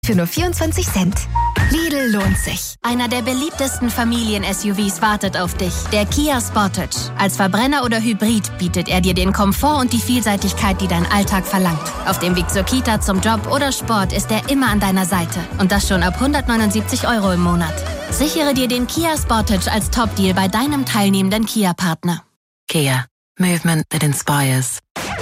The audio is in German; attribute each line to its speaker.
Speaker 1: für nur 24 Cent. Lidl lohnt sich.
Speaker 2: Einer der beliebtesten Familien-SUVs wartet auf dich. Der Kia Sportage. Als Verbrenner oder Hybrid bietet er dir den Komfort und die Vielseitigkeit, die dein Alltag verlangt. Auf dem Weg zur Kita, zum Job oder Sport ist er immer an deiner Seite. Und das schon ab 179 € im Monat. Sichere dir den Kia Sportage als Top-Deal bei deinem teilnehmenden Kia-Partner.
Speaker 3: Kia. Movement that inspires.